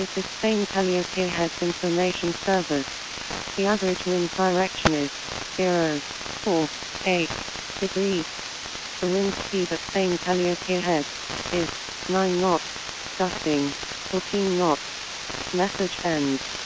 This is Spain Calliope Heads Information Service. The average wind direction is 048 degrees. The wind speed at Spain Calliope Head is 9 knots, gusting 14 knots. Message ends.